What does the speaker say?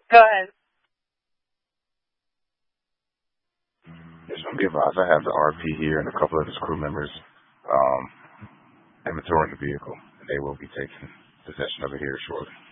Go ahead. Yes, I'm be advised. I have the RP here and a couple of his crew members um, inventorying the vehicle, and they will be taking possession of it here shortly.